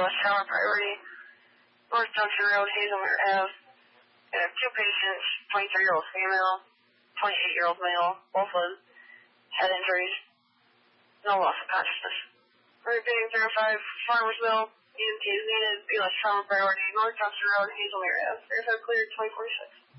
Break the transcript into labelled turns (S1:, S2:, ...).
S1: BLS Trauma Priority, North Junction Road, Hazelmere Ave. I have two patients, 23-year-old female, 28-year-old male, both with head injuries, no loss of consciousness. Repeating 05, Farmersville, EMT is needed, BLS Trauma Priority, North Junction Road, Hazelmere Ave. Verified cleared 2046.